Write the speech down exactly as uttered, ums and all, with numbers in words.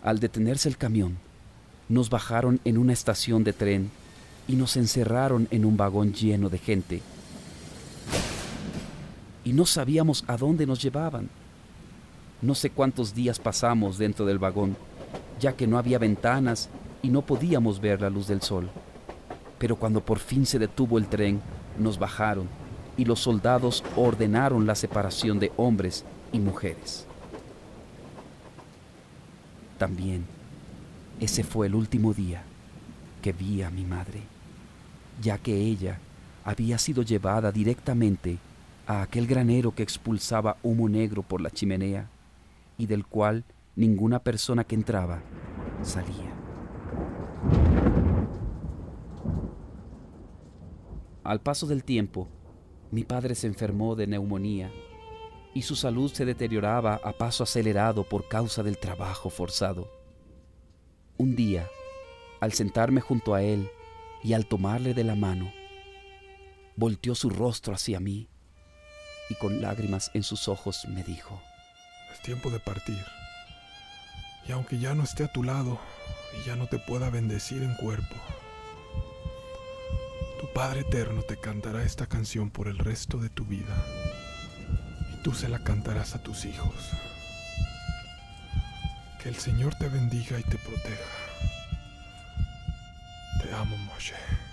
Al detenerse el camión, nos bajaron en una estación de tren y nos encerraron en un vagón lleno de gente. Y no sabíamos a dónde nos llevaban. No sé cuántos días pasamos dentro del vagón, ya que no había ventanas y no podíamos ver la luz del sol. Pero cuando por fin se detuvo el tren, nos bajaron y los soldados ordenaron la separación de hombres y mujeres. También, ese fue el último día que vi a mi madre, ya que ella había sido llevada directamente a aquel granero que expulsaba humo negro por la chimenea y del cual ninguna persona que entraba salía. Al paso del tiempo, mi padre se enfermó de neumonía y su salud se deterioraba a paso acelerado por causa del trabajo forzado. Un día, al sentarme junto a él y al tomarle de la mano, volteó su rostro hacia mí y con lágrimas en sus ojos me dijo: es tiempo de partir. Y aunque ya no esté a tu lado y ya no te pueda bendecir en cuerpo, tu Padre Eterno te cantará esta canción por el resto de tu vida y tú se la cantarás a tus hijos. Que el Señor te bendiga y te proteja. Te amo, Moshe.